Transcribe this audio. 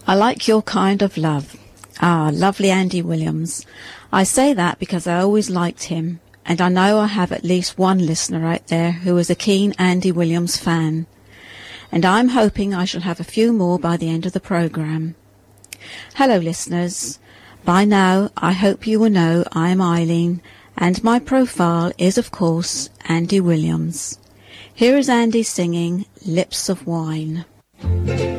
I like your kind of love. Ah, lovely Andy Williams. I say that because I always liked him, and I know I have at least one listener out there who is a keen Andy Williams fan. And I'm hoping I shall have a few more by the end of the programme. Hello, listeners. By now, I hope you will know I am Eileen, and my profile is, of course, Andy Williams. Here is Andy singing Lips of Wine.